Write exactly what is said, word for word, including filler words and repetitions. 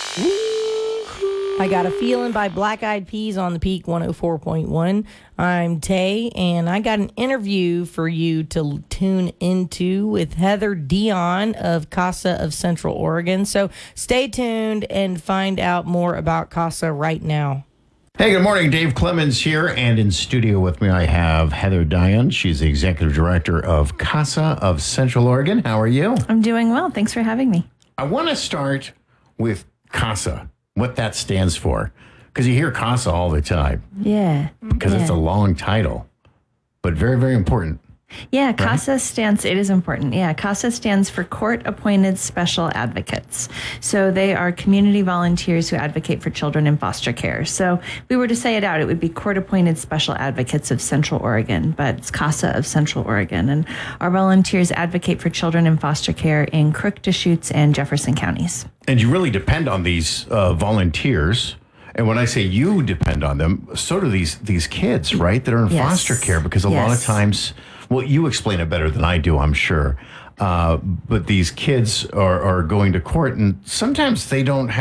I Got a Feeling by Black Eyed Peas on the Peak one oh four point one. I'm Tay, and I got an interview for you to tune into with Heather Dion of CASA of Central Oregon. So stay tuned and find out more about CASA right now. Hey, good morning. Dave Clemens here, and in studio with me I have Heather Dion. She's the executive director of CASA of Central Oregon. How are you? I'm doing well. Thanks for having me. I want to start with CASA, what that stands for, because you hear CASA all the time. Yeah. Because yeah. it's a long title, but very, very important. Yeah, CASA stands, it is important. Yeah, CASA stands for Court Appointed Special Advocates. So they are community volunteers who advocate for children in foster care. So if we were to say it out, it would be Court Appointed Special Advocates of Central Oregon, but it's CASA of Central Oregon. And our volunteers advocate for children in foster care in Crook, Deschutes, and Jefferson counties. And you really depend on these uh, volunteers. And when I say you depend on them, so do these these kids, right, that are in Yes. foster care, because a Yes. lot of times, well, you explain it better than I do, I'm sure. Uh, but these kids are, are going to court, and sometimes they don't have